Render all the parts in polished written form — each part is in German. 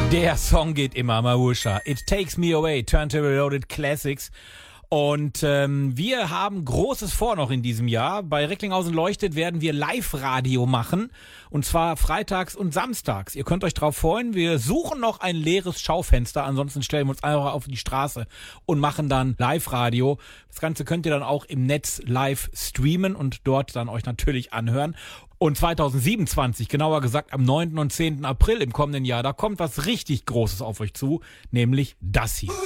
Der Song geht immer, Marusha. It Takes Me Away, Turntable Loaded Classics. Und wir haben Großes vor noch in diesem Jahr. Bei Recklinghausen leuchtet werden wir Live-Radio machen. Und zwar freitags und samstags. Ihr könnt euch drauf freuen. Wir suchen noch ein leeres Schaufenster. Ansonsten stellen wir uns einfach auf die Straße und machen dann Live-Radio. Das Ganze könnt ihr dann auch im Netz live streamen und dort dann euch natürlich anhören. Und 2027, genauer gesagt am 9. und 10. April im kommenden Jahr, da kommt was richtig Großes auf euch zu, nämlich das hier.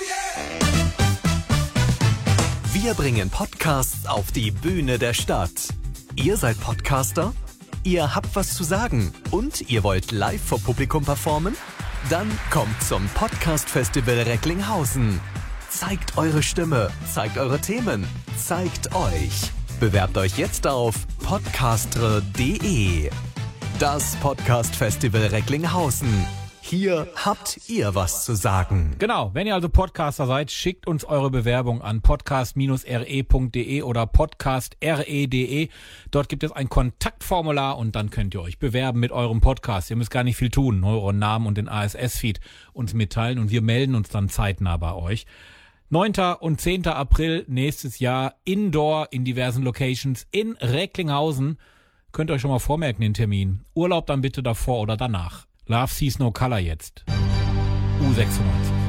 Wir bringen Podcasts auf die Bühne der Stadt. Ihr seid Podcaster? Ihr habt was zu sagen und ihr wollt live vor Publikum performen? Dann kommt zum Podcast Festival Recklinghausen. Zeigt eure Stimme, zeigt eure Themen, zeigt euch. Bewerbt euch jetzt auf podcastre.de. Das Podcast Festival Recklinghausen. Hier habt ihr was zu sagen. Genau, wenn ihr also Podcaster seid, schickt uns eure Bewerbung an podcast-re.de oder podcast.re.de. Dort gibt es ein Kontaktformular und dann könnt ihr euch bewerben mit eurem Podcast. Ihr müsst gar nicht viel tun, euren Namen und den ASS-Feed uns mitteilen und wir melden uns dann zeitnah bei euch. 9. und 10. April nächstes Jahr Indoor in diversen Locations in Recklinghausen. Könnt ihr euch schon mal vormerken den Termin. Urlaub dann bitte davor oder danach. Love Sees No Color jetzt. U96.